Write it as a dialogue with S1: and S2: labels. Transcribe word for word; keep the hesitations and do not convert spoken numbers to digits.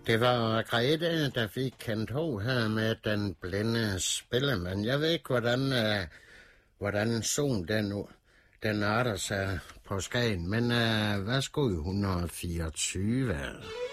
S1: Det var Grete, der fik kanto her med Den Blinde Spillemand. Jeg ved ikke, hvordan, uh, hvordan solen den, den arter sig på Skagen, men uh, værsgo i et hundrede og fireogtyve.